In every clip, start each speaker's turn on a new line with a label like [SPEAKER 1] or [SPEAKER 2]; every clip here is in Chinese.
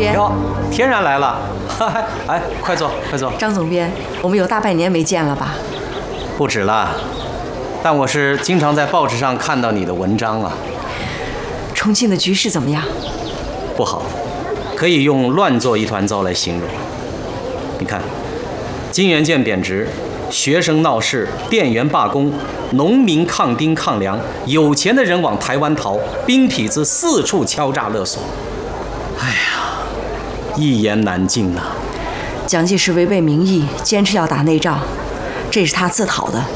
[SPEAKER 1] 编。
[SPEAKER 2] 哟，天然来了，哎，快坐，快坐。
[SPEAKER 1] 张总编，我们有大半年没见了吧？
[SPEAKER 2] 不止了，但我是经常在报纸上看到你的文章啊。
[SPEAKER 1] 重庆的局势怎么样？
[SPEAKER 2] 不好，可以用乱作一团糟来形容。你看，金元券贬值，学生闹事，店员罢工，农民抗丁抗粮，有钱的人往台湾逃，兵痞子四处敲诈勒索。哎呀，一言难尽啊！
[SPEAKER 1] 蒋介石违背民意，坚持要打内仗，这是他自讨的。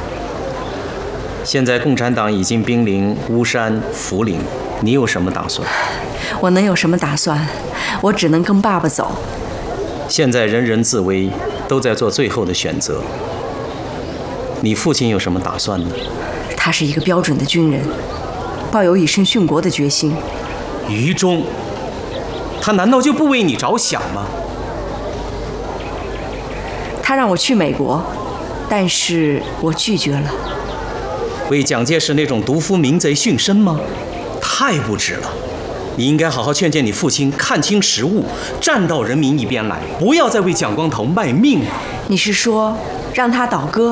[SPEAKER 2] 现在共产党已经兵临巫山、涪陵，你有什么打算？
[SPEAKER 1] 我能有什么打算？我只能跟爸爸走。
[SPEAKER 2] 现在人人自危，都在做最后的选择。你父亲有什么打算呢？
[SPEAKER 1] 他是一个标准的军人，抱有以身殉国的决心。
[SPEAKER 2] 于中，他难道就不为你着想吗？
[SPEAKER 1] 他让我去美国，但是我拒绝了。
[SPEAKER 2] 为蒋介石那种毒夫民贼殉身吗？太不值了！你应该好好劝谏你父亲，看清实物，站到人民一边来，不要再为蒋光头卖命了。
[SPEAKER 1] 你是说让他倒戈？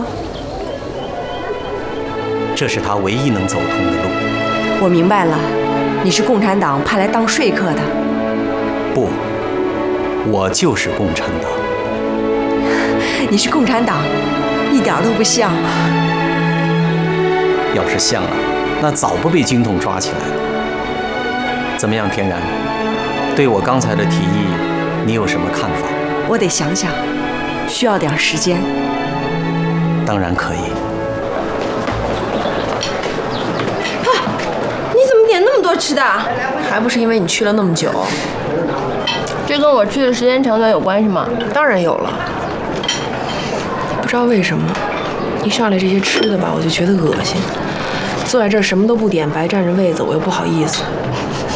[SPEAKER 2] 这是他唯一能走通的路。
[SPEAKER 1] 我明白了，你是共产党派来当说客的。
[SPEAKER 2] 不，我就是共产党。
[SPEAKER 1] 你是共产党，一点都不像。
[SPEAKER 2] 要是像啊，那早不被军统抓起来了。怎么样，天然？对我刚才的提议，你有什么看法？
[SPEAKER 1] 我得想想，需要点时间。
[SPEAKER 2] 当然可以。
[SPEAKER 3] 你怎么点那么多吃的？
[SPEAKER 4] 还不是因为你去了那么久。
[SPEAKER 3] 这跟我去的时间长短有关系吗？
[SPEAKER 4] 当然有了。不知道为什么，一上来这些吃的吧，我就觉得恶心。坐在这儿什么都不点，白占着位子，我又不好意思。